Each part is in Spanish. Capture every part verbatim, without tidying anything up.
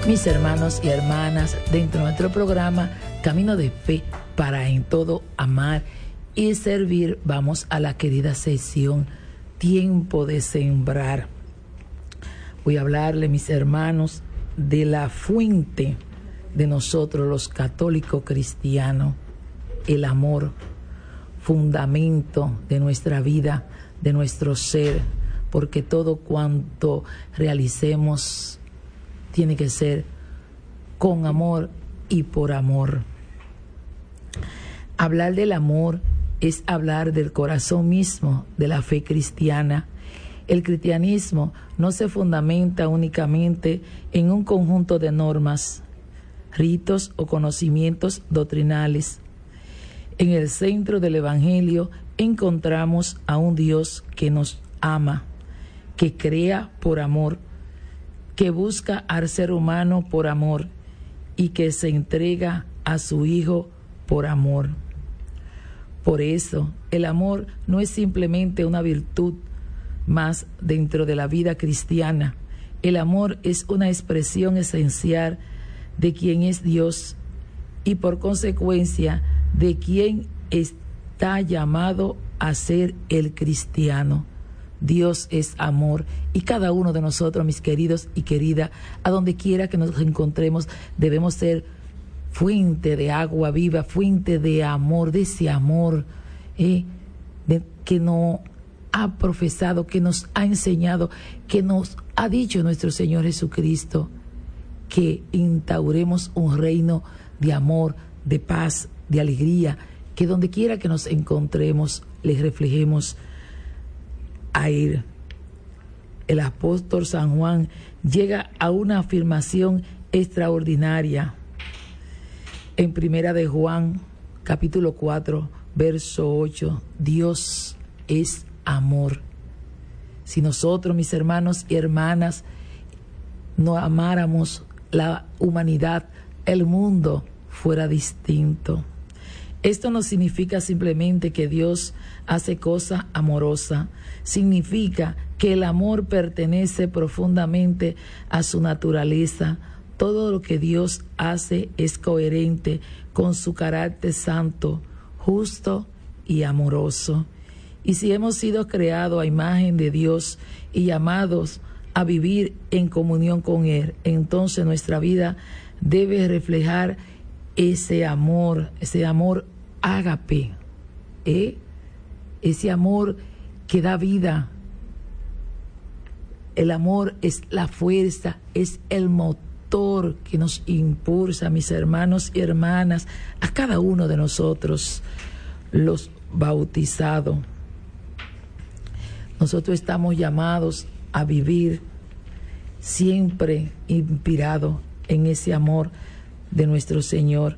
mis hermanos y hermanas, dentro de nuestro programa Camino de Fe para en todo amar y servir, vamos a la querida sección Tiempo de Sembrar. Voy a hablarle, mis hermanos, de la fuente de nosotros los católicos cristianos, el amor, fundamento de nuestra vida, de nuestro ser, porque todo cuanto realicemos tiene que ser con amor y por amor. Hablar del amor es hablar del corazón mismo de la fe cristiana. El cristianismo no se fundamenta únicamente en un conjunto de normas, ritos o conocimientos doctrinales. En el centro del Evangelio encontramos a un Dios que nos ama, que crea por amor, que busca al ser humano por amor y que se entrega a su Hijo por amor. Por eso, el amor no es simplemente una virtud más dentro de la vida cristiana. El amor es una expresión esencial de quién es Dios y por consecuencia de quién está llamado a ser el cristiano. Dios es amor y cada uno de nosotros, mis queridos y queridas, a donde quiera que nos encontremos, debemos ser fuente de agua viva, fuente de amor, de ese amor eh, de, que nos ha profesado, que nos ha enseñado, que nos ha dicho nuestro Señor Jesucristo, que instauremos un reino de amor, de paz, de alegría, que donde quiera que nos encontremos, les reflejemos a Él. El apóstol San Juan llega a una afirmación extraordinaria en Primera de Juan, capítulo cuatro, verso ocho. Dios es amor. Si nosotros, mis hermanos y hermanas, no amáramos la humanidad, el mundo fuera distinto. Esto no significa simplemente que Dios hace cosas amorosas. Significa que el amor pertenece profundamente a su naturaleza. Todo lo que Dios hace es coherente con su carácter santo, justo y amoroso. Y si hemos sido creados a imagen de Dios y llamados a vivir en comunión con Él, entonces nuestra vida debe reflejar ese amor, ese amor ágape, ¿eh? Ese amor que da vida. El amor es la fuerza, es el motor que nos impulsa, mis hermanos y hermanas, a cada uno de nosotros, los bautizados. Nosotros estamos llamados a vivir siempre inspirados en ese amor de nuestro Señor.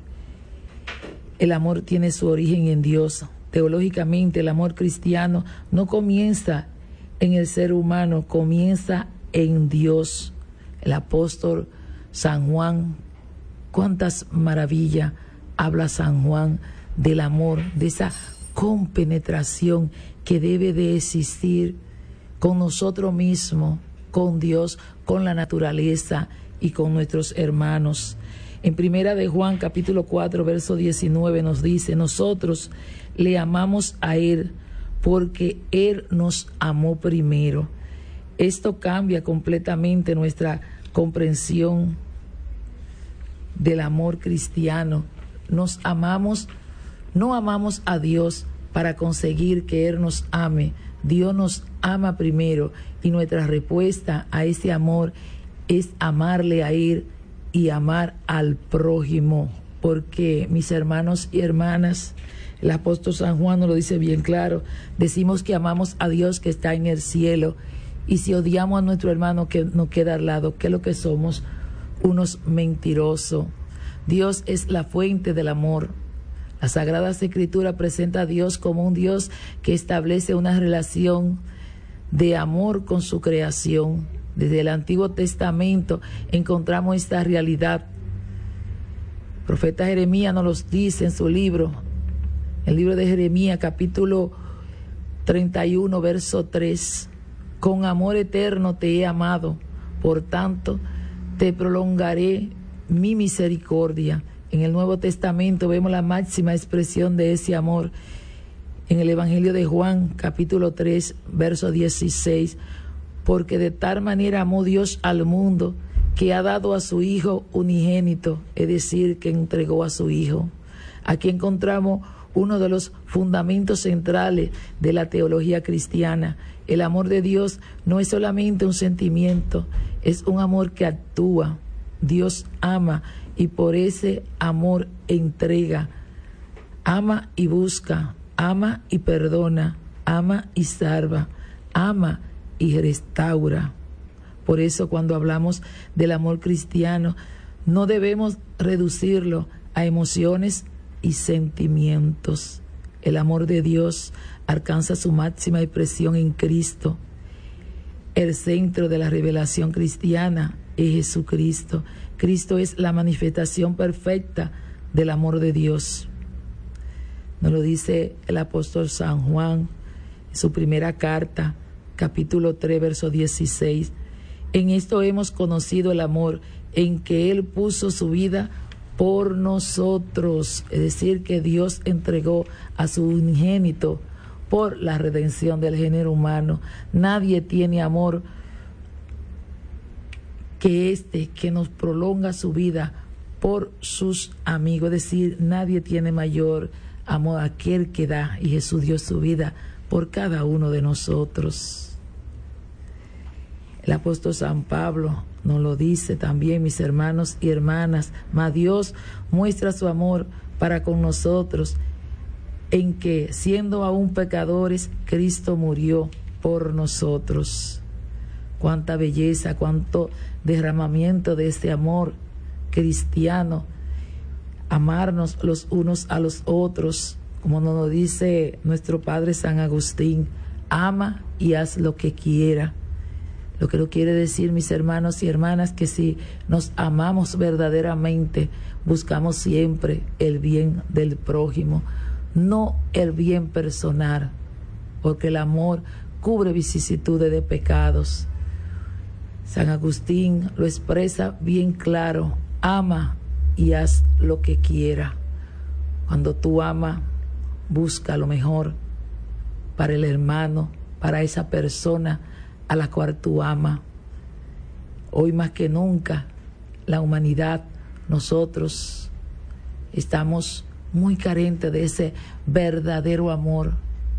El amor tiene su origen en Dios. Teológicamente, el amor cristiano no comienza en el ser humano, comienza en Dios. El apóstol San Juan, cuántas maravillas habla San Juan del amor, de esa compenetración que debe de existir con nosotros mismos, con Dios, con la naturaleza y con nuestros hermanos. En Primera de Juan, capítulo cuatro, verso diecinueve, nos dice: nosotros le amamos a Él porque Él nos amó primero. Esto cambia completamente nuestra comprensión del amor cristiano. Nos amamos, no amamos a Dios para conseguir que Él nos ame. Dios nos ama primero y nuestra respuesta a ese amor es amarle a Él y amar al prójimo, porque, mis hermanos y hermanas, el apóstol San Juan nos lo dice bien claro, decimos que amamos a Dios que está en el cielo, y si odiamos a nuestro hermano que nos queda al lado, ¿qué es lo que somos? Unos mentirosos. Dios es la fuente del amor. La Sagrada Escritura presenta a Dios como un Dios que establece una relación de amor con su creación. Desde el Antiguo Testamento encontramos esta realidad. El profeta Jeremías nos lo dice en su libro, el libro de Jeremías, capítulo treinta y uno, verso tres. Con amor eterno te he amado, por tanto te prolongaré mi misericordia. En el Nuevo Testamento vemos la máxima expresión de ese amor. En el Evangelio de Juan, capítulo tres, verso dieciséis, porque de tal manera amó Dios al mundo que ha dado a su Hijo unigénito, es decir, que entregó a su Hijo. Aquí encontramos uno de los fundamentos centrales de la teología cristiana. El amor de Dios no es solamente un sentimiento, es un amor que actúa. Dios ama y por ese amor entrega. Ama y busca, ama y perdona, ama y salva, ama y restaura. Por eso cuando hablamos del amor cristiano, no debemos reducirlo a emociones y sentimientos. El amor de Dios alcanza su máxima expresión en Cristo. El centro de la revelación cristiana es Jesucristo. Cristo es la manifestación perfecta del amor de Dios. Nos lo dice el apóstol San Juan en su primera carta, capítulo tres, verso dieciséis. En esto hemos conocido el amor, en que Él puso su vida por nosotros. Es decir, que Dios entregó a su unigénito por la redención del género humano. Nadie tiene amor que este, que nos prolonga su vida por sus amigos. Es decir, nadie tiene mayor amor que aquel que da, y Jesús dio su vida por cada uno de nosotros. El apóstol San Pablo nos lo dice también, mis hermanos y hermanas, mas Dios muestra su amor para con nosotros, en que, siendo aún pecadores, Cristo murió por nosotros. Cuánta belleza, cuánto derramamiento de este amor cristiano, amarnos los unos a los otros, como nos lo dice nuestro Padre San Agustín, ama y haz lo que quiera. Lo que no quiere decir, mis hermanos y hermanas, que si nos amamos verdaderamente, buscamos siempre el bien del prójimo, no el bien personal, porque el amor cubre vicisitudes de pecados. San Agustín lo expresa bien claro: ama y haz lo que quiera. Cuando tú amas, busca lo mejor para el hermano, para esa persona a la cual tú amas. Hoy más que nunca, la humanidad, nosotros estamos muy carentes de ese verdadero amor.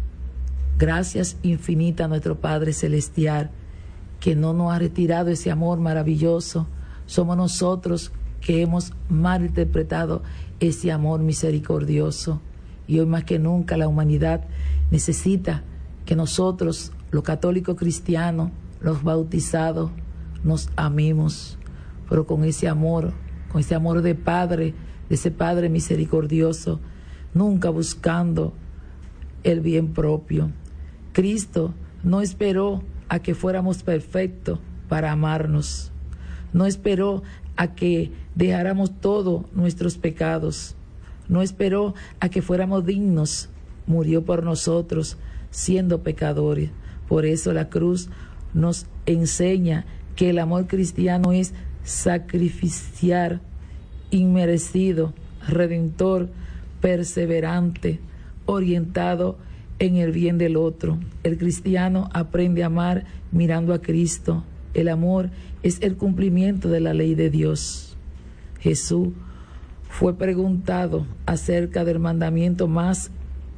Gracias infinitas a nuestro Padre Celestial, que no nos ha retirado ese amor maravilloso. Somos nosotros que hemos malinterpretado ese amor misericordioso. Y hoy más que nunca la humanidad necesita que nosotros, los católicos cristianos, los bautizados, nos amemos, pero con ese amor, con ese amor de Padre, de ese Padre misericordioso, nunca buscando el bien propio. Cristo no esperó a que fuéramos perfectos para amarnos. No esperó a que dejáramos todos nuestros pecados. No esperó a que fuéramos dignos. Murió por nosotros, siendo pecadores. Por eso la cruz nos enseña que el amor cristiano es sacrificial, inmerecido, redentor, perseverante, orientado en el bien del otro. El cristiano aprende a amar mirando a Cristo. El amor es el cumplimiento de la ley de Dios. Jesús fue preguntado acerca del mandamiento más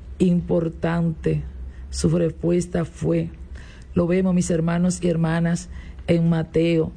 importante. Su respuesta fue, lo vemos, mis hermanos y hermanas, en Mateo,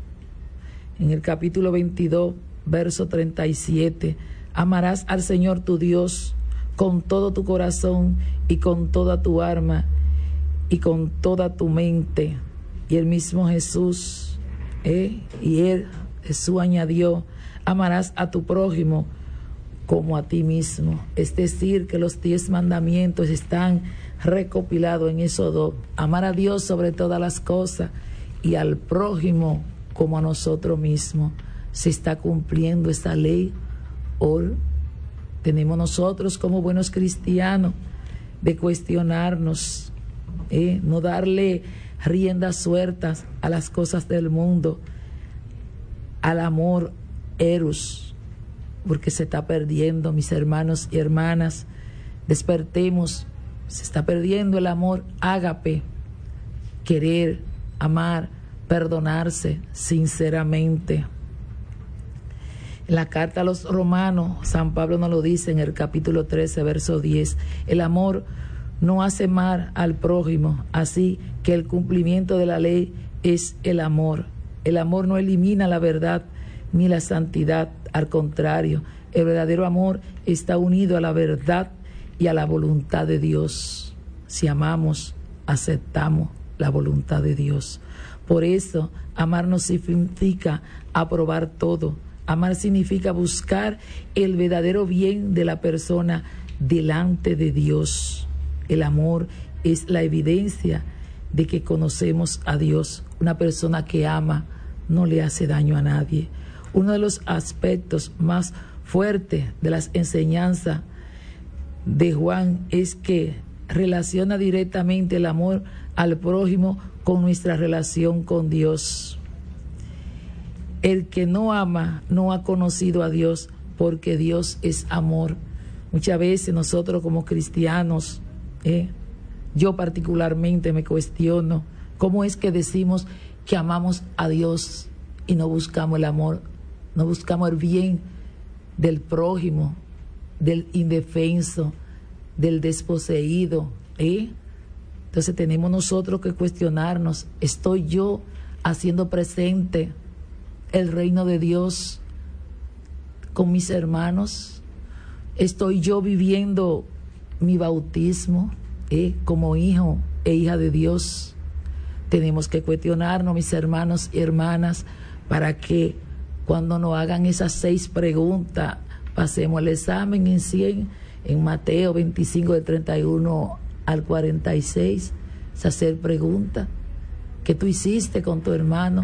en el capítulo veintidós, verso treinta y siete. Amarás al Señor tu Dios con todo tu corazón y con toda tu alma y con toda tu mente. Y el mismo Jesús, ¿eh? y él, Jesús añadió, amarás a tu prójimo como a ti mismo. Es decir, que los diez mandamientos están recopilados en esos dos: amar a Dios sobre todas las cosas y al prójimo como a nosotros mismos. Se está cumpliendo esta ley. Hoy tenemos nosotros como buenos cristianos de cuestionarnos, ¿eh? no darle riendas sueltas a las cosas del mundo, al amor eros, porque se está perdiendo, mis hermanos y hermanas. Despertemos, se está perdiendo el amor ágape, querer, amar, perdonarse sinceramente. En la carta a los romanos, San Pablo nos lo dice en el capítulo trece, verso diez, el amor no hace mal al prójimo, así que el cumplimiento de la ley es el amor. El amor no elimina la verdad ni la santidad, al contrario, el verdadero amor está unido a la verdad y a la voluntad de Dios. Si amamos, aceptamos la voluntad de Dios. Por eso, amar no significa aprobar todo. Amar significa buscar el verdadero bien de la persona delante de Dios. El amor es la evidencia de que conocemos a Dios. Una persona que ama no le hace daño a nadie. Uno de los aspectos más fuertes de las enseñanzas de Juan es que relaciona directamente el amor al prójimo con nuestra relación con Dios. El que no ama no ha conocido a Dios, porque Dios es amor. Muchas veces nosotros como cristianos, eh, yo particularmente me cuestiono cómo es que decimos que amamos a Dios y no buscamos el amor, no buscamos el bien del prójimo, del indefenso, del desposeído. ¿eh? Entonces tenemos nosotros que cuestionarnos, ¿estoy yo haciendo presente el reino de Dios con mis hermanos? ¿Estoy yo viviendo mi bautismo eh, como hijo e hija de Dios? Tenemos que cuestionarnos, mis hermanos y hermanas, para que cuando nos hagan esas seis preguntas, pasemos el examen en cien, en Mateo veinticinco, del treinta y uno al cuarenta y seis, es hacer preguntas. ¿Qué tú hiciste con tu hermano?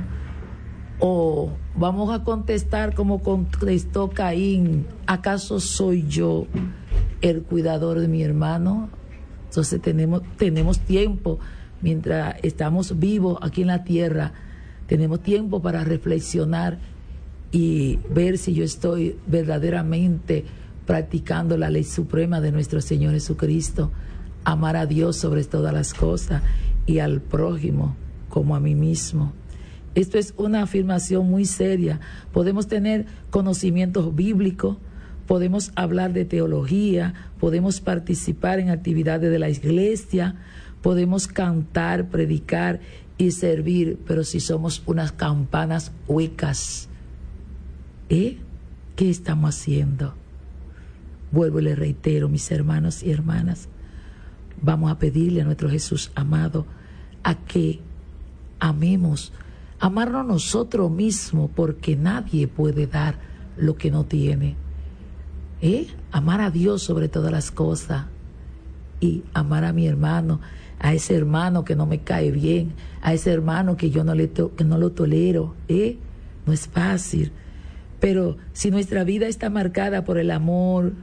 O vamos a contestar como contestó Caín, ¿acaso soy yo el cuidador de mi hermano? Entonces tenemos, tenemos tiempo, mientras estamos vivos aquí en la tierra, tenemos tiempo para reflexionar y ver si yo estoy verdaderamente practicando la ley suprema de nuestro Señor Jesucristo, amar a Dios sobre todas las cosas y al prójimo como a mí mismo. Esto es una afirmación muy seria. Podemos tener conocimientos bíblicos, podemos hablar de teología, podemos participar en actividades de la iglesia, podemos cantar, predicar y servir, pero si somos unas campanas huecas, ¿eh? ¿Qué estamos haciendo? Vuelvo y le reitero, mis hermanos y hermanas, vamos a pedirle a nuestro Jesús amado a que amemos, amarnos nosotros mismos, porque nadie puede dar lo que no tiene. ¿Eh? Amar a Dios sobre todas las cosas y amar a mi hermano, a ese hermano que no me cae bien, a ese hermano que yo no, le to- que no lo tolero. ¿Eh? No es fácil, pero si nuestra vida está marcada por el amor,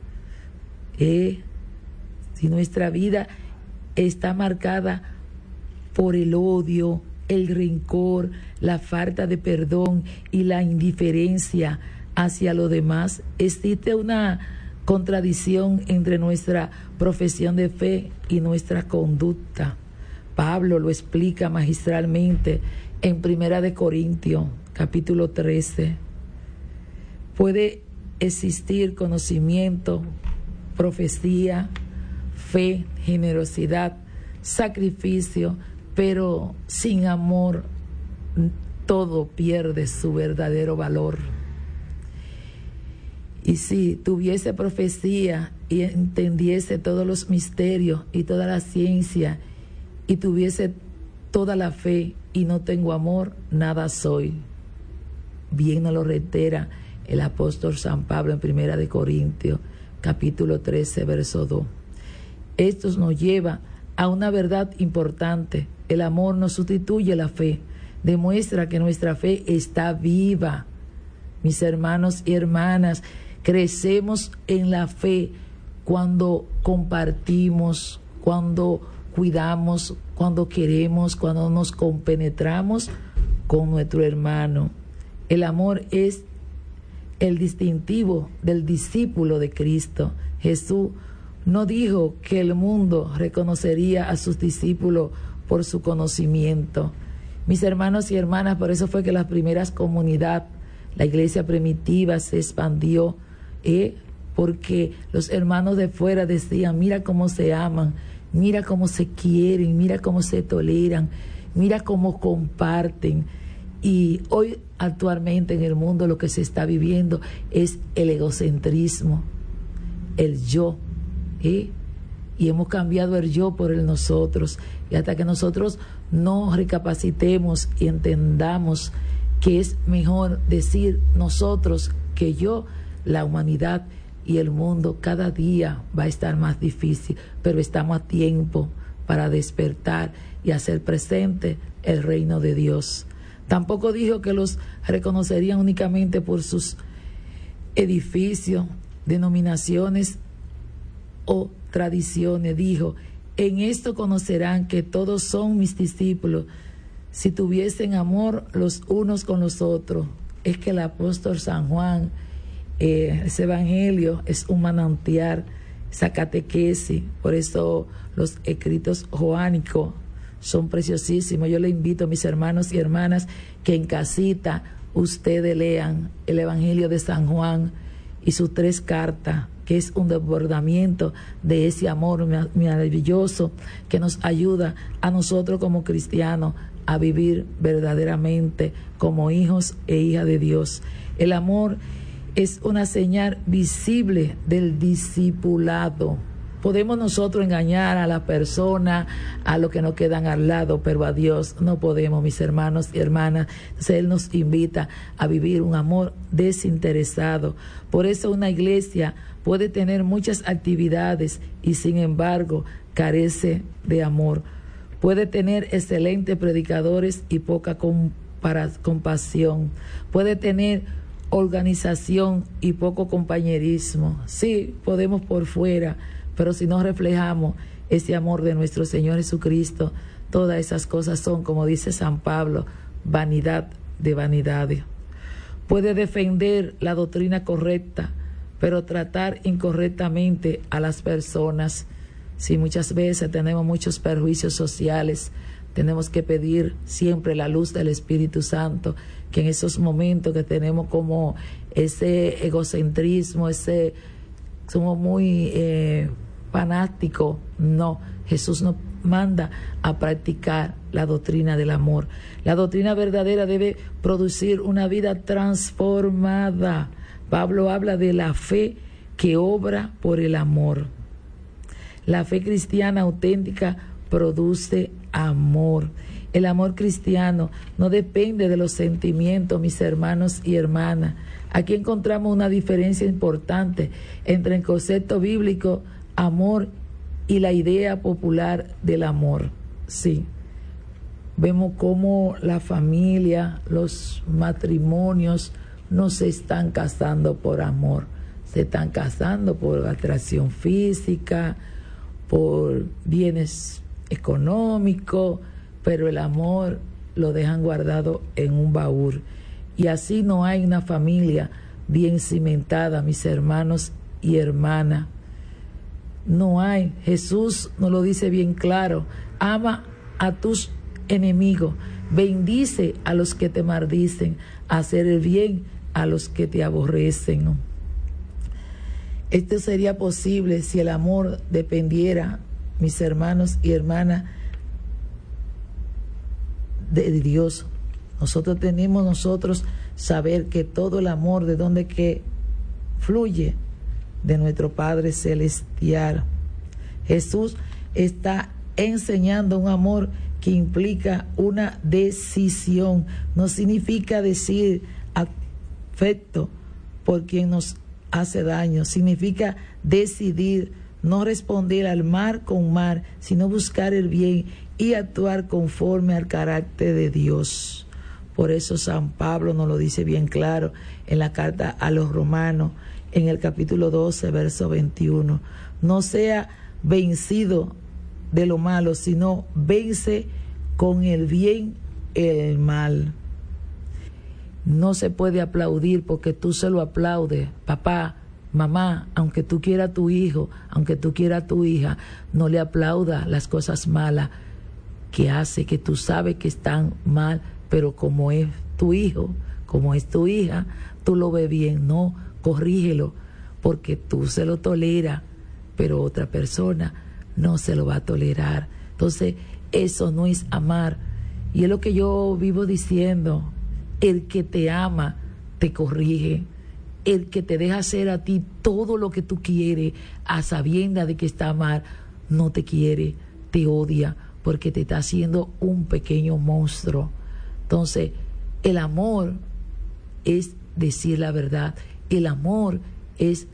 ¿eh? si nuestra vida está marcada por el odio, el rencor, la falta de perdón y la indiferencia hacia los demás, existe una contradicción entre nuestra profesión de fe y nuestra conducta. Pablo lo explica magistralmente en Primera de Corintios, capítulo trece. Puede existir conocimiento, profecía, fe, generosidad, sacrificio, pero sin amor todo pierde su verdadero valor. Y si tuviese profecía y entendiese todos los misterios y toda la ciencia y tuviese toda la fe y no tengo amor, nada soy. Bien nos lo reitera el apóstol San Pablo en Primera de Corintios, capítulo trece, verso dos. Esto nos lleva a una verdad importante. El amor no sustituye la fe, demuestra que nuestra fe está viva. Mis hermanos y hermanas, crecemos en la fe cuando compartimos, cuando cuidamos, cuando queremos, cuando nos compenetramos con nuestro hermano. El amor es el distintivo del discípulo de Cristo. Jesús no dijo que el mundo reconocería a sus discípulos por su conocimiento. Mis hermanos y hermanas, por eso fue que las primeras comunidades, la iglesia primitiva se expandió, ¿eh? porque los hermanos de fuera decían, mira cómo se aman, mira cómo se quieren, mira cómo se toleran, mira cómo comparten. Y hoy actualmente en el mundo lo que se está viviendo es el egocentrismo, el yo, ¿eh? y hemos cambiado el yo por el nosotros, y hasta que nosotros no recapacitemos y entendamos que es mejor decir nosotros que yo, la humanidad y el mundo cada día va a estar más difícil, pero estamos a tiempo para despertar y hacer presente el reino de Dios. Tampoco dijo que los reconocerían únicamente por sus edificios, denominaciones o tradiciones. Dijo, en esto conocerán que todos son mis discípulos, si tuviesen amor los unos con los otros. Es que el apóstol San Juan, eh, ese evangelio es un manantial, esa catequesis, por eso los escritos joánicos son preciosísimos. Yo le invito a mis hermanos y hermanas que en casita ustedes lean el evangelio de San Juan y sus tres cartas, que es un desbordamiento de ese amor maravilloso que nos ayuda a nosotros como cristianos a vivir verdaderamente como hijos e hijas de Dios. El amor es una señal visible del discipulado. Podemos nosotros engañar a la persona, a los que nos quedan al lado, pero a Dios no podemos, mis hermanos y hermanas. Entonces Él nos invita a vivir un amor desinteresado. Por eso una iglesia puede tener muchas actividades y sin embargo carece de amor. Puede tener excelentes predicadores y poca compara- compasión. Puede tener organización y poco compañerismo. Sí, podemos por fuera, pero si no reflejamos ese amor de nuestro Señor Jesucristo, todas esas cosas son, como dice San Pablo, vanidad de vanidades. Puede defender la doctrina correcta, pero tratar incorrectamente a las personas. Si muchas veces tenemos muchos perjuicios sociales, tenemos que pedir siempre la luz del Espíritu Santo, que en esos momentos que tenemos como ese egocentrismo, ese somos muy eh, fanáticos, no, Jesús nos manda a practicar la doctrina del amor. La doctrina verdadera debe producir una vida transformada. Pablo habla de la fe que obra por el amor. La fe cristiana auténtica produce amor. El amor cristiano no depende de los sentimientos, mis hermanos y hermanas. Aquí encontramos una diferencia importante entre el concepto bíblico amor y la idea popular del amor. Sí, vemos cómo la familia, los matrimonios no se están casando por amor, se están casando por atracción física, por bienes económicos, pero el amor lo dejan guardado en un baúl. Y así no hay una familia bien cimentada, mis hermanos y hermanas. No hay. Jesús nos lo dice bien claro. Ama a tus enemigos, bendice a los que te maldicen, hacer el bien a los que te aborrecen. Esto sería posible si el amor dependiera, mis hermanos y hermanas, de Dios. Nosotros tenemos nosotros saber que todo el amor de donde que fluye de nuestro Padre Celestial. Jesús está enseñando un amor que implica una decisión. No significa decir afecto por quien nos hace daño. Significa decidir no responder al mal con mal, sino buscar el bien y actuar conforme al carácter de Dios. Por eso San Pablo nos lo dice bien claro en la carta a los Romanos, en el capítulo doce, verso veintiuno. No sea vencido de lo malo, sino vence con el bien el mal. no se puede aplaudir porque tú se lo aplaudes, papá, mamá, aunque tú quieras a tu hijo, aunque tú quieras a tu hija, no le aplauda las cosas malas que hace, que tú sabes que están mal, pero como es tu hijo, como es tu hija, tú lo ves bien, no, corrígelo, porque tú se lo toleras, pero otra persona no se lo va a tolerar. Entonces, eso no es amar. Y es lo que yo vivo diciendo, el que te ama, te corrige. El que te deja hacer a ti todo lo que tú quieres, a sabiendas de que está mal, no te quiere, te odia, porque te está haciendo un pequeño monstruo. Entonces, el amor es decir la verdad. El amor es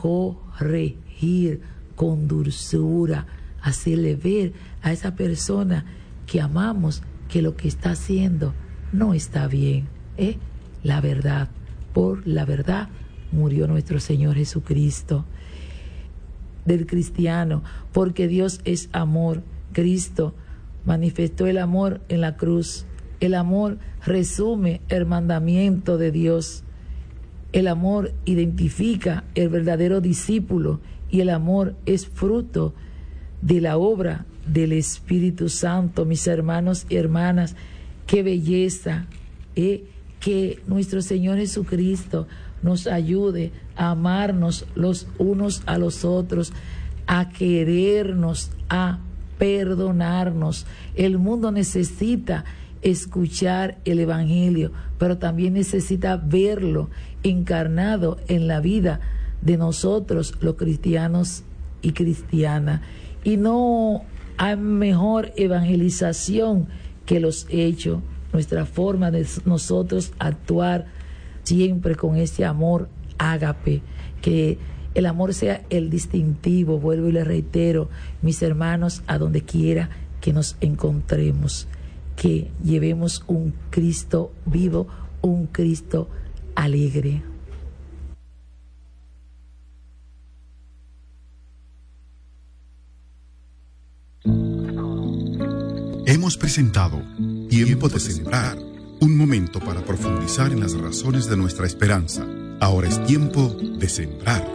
corregir con dulzura, hacerle ver a esa persona que amamos que lo que está haciendo no está bien. Es la verdad. Por la verdad murió nuestro Señor Jesucristo. Del cristiano, porque Dios es amor. Cristo manifestó el amor en la cruz. El amor resume el mandamiento de Dios. El amor identifica el verdadero discípulo y el amor es fruto de la obra del Espíritu Santo. Mis hermanos y hermanas, qué belleza, ¿eh? Que nuestro Señor Jesucristo nos ayude a amarnos los unos a los otros, a querernos, a perdonarnos. El mundo necesita escuchar el Evangelio, pero también necesita verlo encarnado en la vida de nosotros, los cristianos y cristianas. Y no hay mejor evangelización que los hechos, nuestra forma de nosotros actuar siempre con ese amor ágape, que el amor sea el distintivo. Vuelvo y le reitero, mis hermanos, a donde quiera que nos encontremos, que llevemos un Cristo vivo, un Cristo alegre. Hemos presentado Tiempo de Sembrar, un momento para profundizar en las razones de nuestra esperanza. Ahora es tiempo de sembrar.